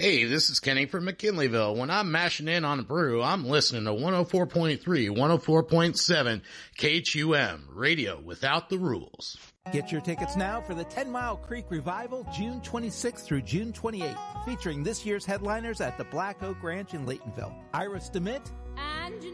Hey, this is Kenny from McKinleyville. When I'm mashing in on a brew, I'm listening to 104.3, 104.7 KHUM, radio without the rules. Get your tickets now for the 10 Mile Creek Revival, June 26th through June 28th, featuring this year's headliners at the Black Oak Ranch in Laytonville. Iris DeMitt,